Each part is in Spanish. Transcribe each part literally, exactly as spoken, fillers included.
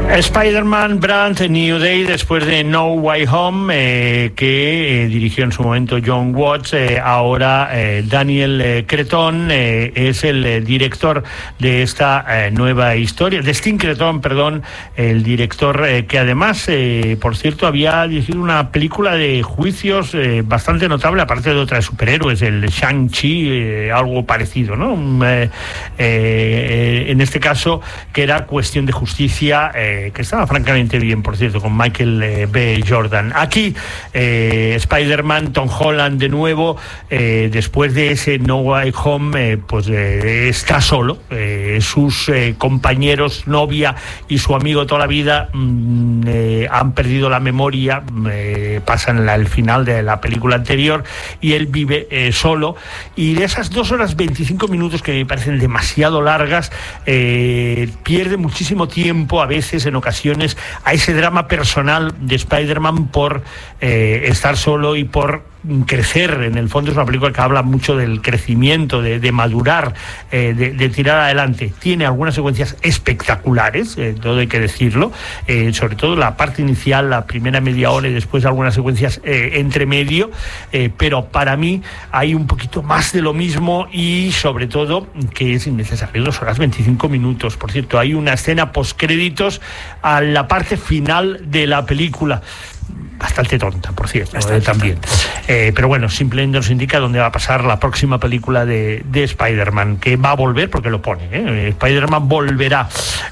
Spider-Man Brand New Day, después de No Way Home, eh, que eh, dirigió en su momento John Watts. Eh, ahora eh, Daniel eh, Cretton eh, es el eh, director de esta eh, nueva historia, de Sting Cretton, perdón, el director eh, que además, eh, por cierto, había dirigido una película de juicios eh, bastante notable, aparte de otra de superhéroes, el Shang-Chi, eh, algo parecido, ¿no? Eh, eh, en este caso, que era Cuestión de Justicia, eh, que estaba francamente bien, por cierto, con Michael eh, B. Jordan. Aquí, eh, Spider-Man, Tom Holland de nuevo, eh, después de ese No Way Home, eh, pues eh, está solo. Eh, sus eh, compañeros, novia y su amigo toda la vida mmm, eh, han perdido la memoria, eh, pasan al final de la película anterior, y él vive eh, solo. Y de esas dos horas veinticinco minutos que me parecen demasiado largas, eh, pierde muchísimo tiempo, a veces, en ocasiones, a ese drama personal de Spider-Man por eh, estar solo y por crecer. En el fondo es una película que habla mucho del crecimiento, de, de madurar, eh, de, de tirar adelante. Tiene algunas secuencias espectaculares, eh, todo hay que decirlo, eh, sobre todo la parte inicial, la primera media hora, y después algunas secuencias eh, entre medio, eh, pero para mí hay un poquito más de lo mismo, y sobre todo que es innecesario dos horas veinticinco minutos. Por cierto, hay una escena postcréditos a la parte final de la película, bastante tonta, por cierto, eh, también. Eh, pero bueno, simplemente nos indica dónde va a pasar la próxima película de, de Spider-Man, que va a volver, porque lo pone, ¿eh? Spider-Man volverá.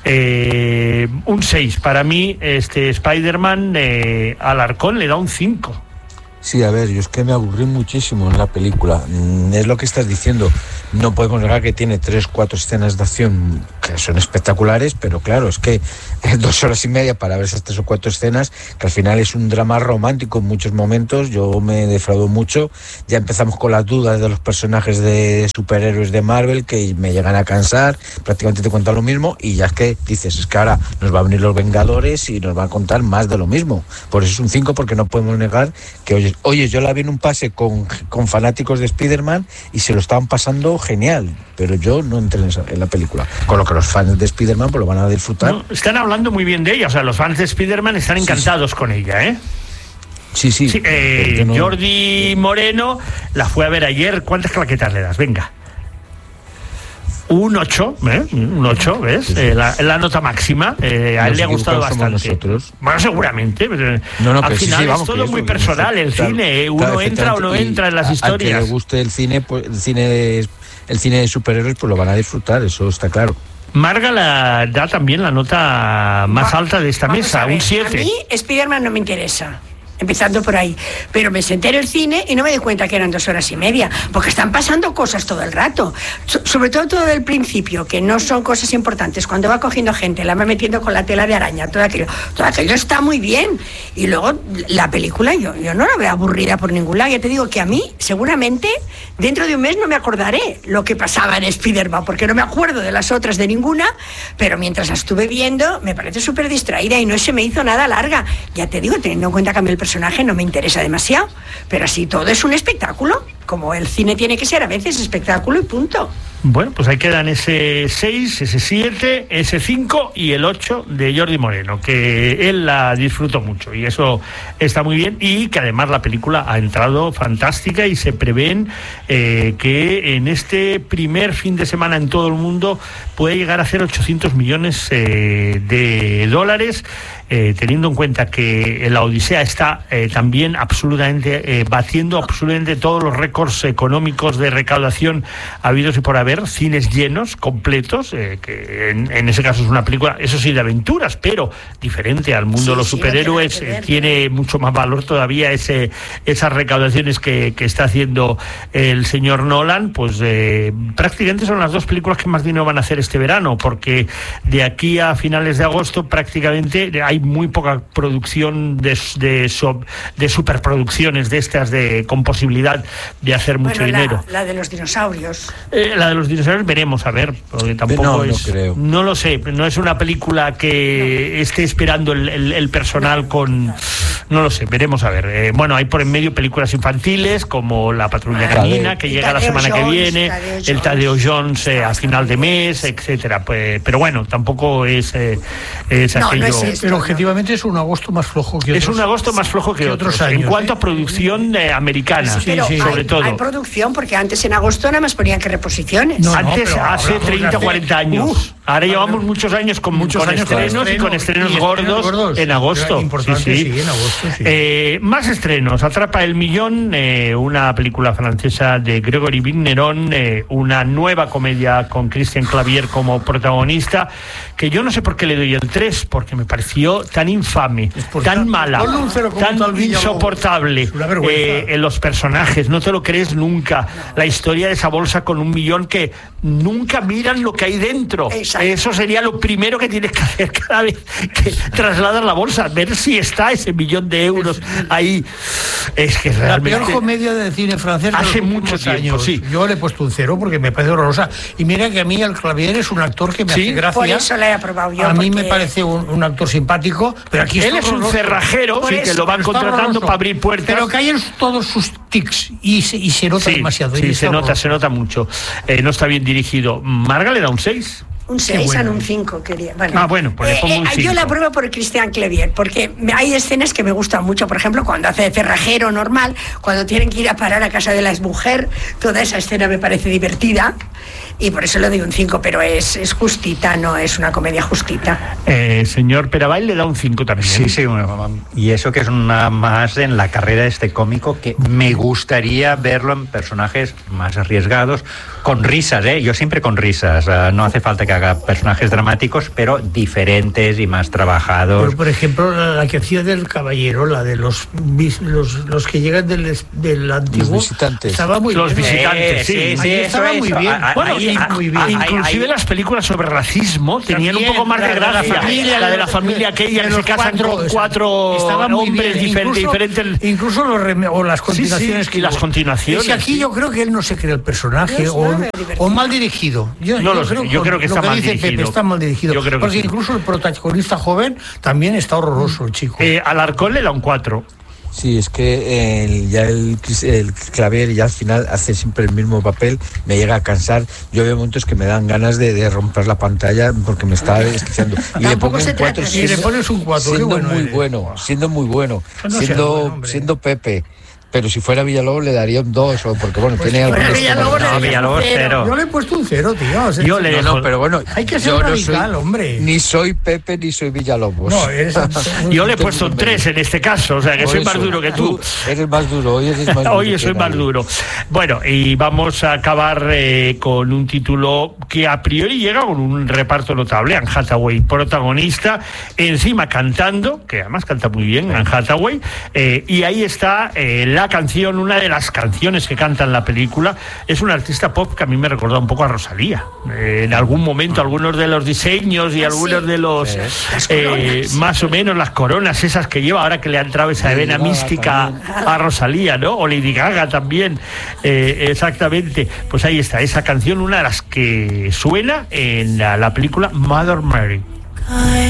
Eh, un seis. Para mí, este Spider-Man, eh, Alarcón le da un cinco. Sí, a ver, yo es que me aburrí muchísimo en la película. Es lo que estás diciendo. No podemos negar que tiene tres, cuatro escenas de acción que son espectaculares, pero claro, es que dos horas y media para ver esas tres o cuatro escenas, que al final es un drama romántico en muchos momentos. Yo me defraudó mucho. Ya empezamos con las dudas de los personajes de superhéroes de Marvel, que me llegan a cansar. Prácticamente te cuentan lo mismo, y ya es que dices, es que ahora nos va a venir los Vengadores y nos van a contar más de lo mismo. Por eso es un cinco, porque no podemos negar que, oye, Oye, yo la vi en un pase con, con fanáticos de Spider-Man y se lo estaban pasando genial, pero yo no entré en, esa, en la película. Con lo que los fans de Spider-Man pues lo van a disfrutar. No, están hablando muy bien de ella, o sea, los fans de Spider-Man están encantados sí, sí. con ella, ¿eh? Sí, sí. sí eh, no... Jordi Moreno la fue a ver ayer. ¿Cuántas claquetas le das? Venga. Un ocho, ¿eh? Un ocho, ¿ves? Sí, sí. Eh, la, la nota máxima. Eh, a él le ha gustado bastante. Bueno, seguramente. No, no, al final sí, sí, vamos, es todo eso, muy personal, eso, el claro, cine. ¿eh? Uno claro, entra o no entra en las a, historias. A que le guste el cine, pues, el cine de, el cine de superhéroes, pues lo van a disfrutar, eso está claro. Marga la, da también la nota más Va, alta de esta mesa, un siete. A mí Spider-Man no me interesa, empezando por ahí, pero me senté en el cine y no me di cuenta que eran dos horas y media, porque están pasando cosas todo el rato, so- sobre todo todo del principio, que no son cosas importantes. Cuando va cogiendo gente, la va metiendo con la tela de araña, todo aquello, todo aquello está muy bien, y luego la película yo, yo no la veo aburrida por ningún lado. Ya te digo que a mí seguramente dentro de un mes no me acordaré lo que pasaba en Spider-Man, porque no me acuerdo de las otras de ninguna, pero mientras la estuve viendo me parece súper distraída y no se me hizo nada larga. Ya te digo, teniendo en cuenta que a mí el personaje no me interesa demasiado, pero así todo es un espectáculo, como el cine tiene que ser a veces, espectáculo y punto. Bueno, pues ahí quedan ese seis, ese siete, ese cinco y el ocho de Jordi Moreno, que él la disfrutó mucho y eso está muy bien, y que además la película ha entrado fantástica y se prevén eh, que en este primer fin de semana en todo el mundo puede llegar a ser ochocientos millones eh, de dólares. Eh, teniendo en cuenta que la Odisea está eh, también absolutamente eh, batiendo absolutamente todos los récords económicos de recaudación habidos y por haber, cines llenos, completos, eh, que en, en ese caso es una película, eso sí, de aventuras, pero diferente al mundo sí, de los sí, superhéroes, eh, tiene mucho más valor todavía ese esas recaudaciones que, que está haciendo el señor Nolan. Pues eh, prácticamente son las dos películas que más dinero van a hacer este verano, porque de aquí a finales de agosto prácticamente hay muy poca producción de, de, de superproducciones de estas de con posibilidad de hacer mucho bueno, la, dinero. La de los dinosaurios. Eh, la de los dinosaurios veremos, a ver, porque tampoco no, es... No, creo. no lo sé, no es una película que no. esté esperando el, el, el personal con... No lo sé, veremos a ver. Eh, bueno, hay por en medio películas infantiles como La Patrulla Canina, que llega la semana Jones, que viene, Tadeo el Tadeo Jones eh, a final de mes, etcétera. Pues, pero bueno, tampoco es, eh, es no, aquello... No es esto, pero objetivamente es un agosto más flojo que otros. Es un agosto más flojo que, que otros, otros años. En cuanto ¿eh? a producción eh, americana, sí, pero sí, sobre hay, todo. Hay producción, porque antes en agosto nada más ponían que reposiciones. No, antes, no, hace treinta, cuarenta años. Uf, ahora llevamos muchos años con muchos con años estrenos con estreno, y con estrenos y gordos, gordos en agosto. Importante, sí, sí. Sí, en agosto sí. Eh, más estrenos. Atrapa el millón, eh, una película francesa de Gregory Vigneron, eh, una nueva comedia con Christian Clavier como protagonista, que yo no sé por qué le doy el tres, porque me pareció tan infame, tan mala, tan insoportable eh, en los personajes. No te lo crees nunca. La historia de esa bolsa con un millón que nunca miran lo que hay dentro. Exacto. Eso sería lo primero que tienes que hacer cada vez que trasladas la bolsa, ver si está ese millón de euros ahí. Es que realmente... La peor comedia de cine francés de hace muchos años. Sí. Yo le he puesto un cero porque me parece horrorosa. Y mira que a mí el Clavier es un actor que me ¿Sí? hace gracia. Por eso le he aprobado yo. A mí porque... me parece un, un actor simpático, pero aquí él es horroroso. Un cerrajero sí, que lo van contratando para abrir puertas. Pero que hay en todos sus tics y se, y se nota sí, demasiado. Sí, se nota, se nota mucho. Eh, no está bien dirigido. Marga le da un seis. Un seis bueno. a un cinco quería. Bueno, ah, bueno, pues le pongo eh, un cinco. Yo la pruebo por Christian Clavier, porque hay escenas que me gustan mucho. Por ejemplo, cuando hace de cerrajero normal, cuando tienen que ir a parar a casa de la exmujer, toda esa escena me parece divertida. Y por eso le doy un cinco, pero es, es justita, no es una comedia justita. Eh, señor Perabay le da un cinco también. Sí, sí, y eso que es una más en la carrera de este cómico que me gustaría verlo en personajes más arriesgados, con risas, ¿eh? Yo siempre con risas, uh, no hace falta que haga personajes dramáticos, pero diferentes y más trabajados. Pero, por ejemplo, la que hacía del caballero, la de los los, los que llegan del, del antiguo, los visitantes. Estaba muy los bien. visitantes, sí, sí, sí, estaba eso, muy eso. bien. A, a, bueno, ahí, y, muy bien. Inclusive ahí, las películas sobre racismo tenían también, un poco más de gracia. La, familia, la de la familia aquella que se casan cuatro, con cuatro hombres bien. diferentes. Incluso, diferentes. incluso los rem- o las continuaciones. Sí, sí, que y las continuaciones. Es que aquí sí. yo creo que él no se cree el personaje o, o mal dirigido. Yo, no yo, lo creo, sé, yo creo que lo está que mal dice dirigido. Pepe está mal dirigido. Yo creo que porque sí. incluso el protagonista joven también está horroroso, el chico. Eh, Alarcón le da un cuatro. Sí, es que el, ya el, el Clavier ya al final hace siempre el mismo papel, me llega a cansar. Yo veo momentos que me dan ganas de, de romper la pantalla porque me está desquiciando. Y le pongo un cuatro. Y le pones un cuatro. Siendo bueno muy eres. bueno, siendo muy bueno, no siendo, bueno, siendo Pepe. Pero si fuera Villalobos le daría un dos, o porque bueno, pues tiene bueno, Villalobos, no, Villalobos cero. Yo le he puesto un cero, tío. O sea, yo le no, no, pero bueno, hay que ser yo radical, no soy, hombre. Ni soy Pepe ni soy Villalobos. No, eres yo le he puesto un tres en este caso, o sea que Por soy eso, más duro que tú. tú eres más duro, hoy eres más duro. Hoy soy más duro. Bueno, y vamos a acabar eh, con un título que a priori llega con un reparto notable. Anne Hathaway, protagonista, encima cantando, que además canta muy bien, Anne Hathaway, eh, y ahí está eh, la canción, una de las canciones que canta en la película. Es una artista pop que a mí me recuerda un poco a Rosalía. Eh, en algún momento, algunos de los diseños y algunos de los, sí. eh, más o menos las coronas esas que lleva, ahora que le ha entrado esa Lady vena Gaga mística también. a Rosalía, ¿no? O Lady Gaga también, eh, exactamente. Pues ahí está, esa canción, una de las que suena en la, la película Mother Mary.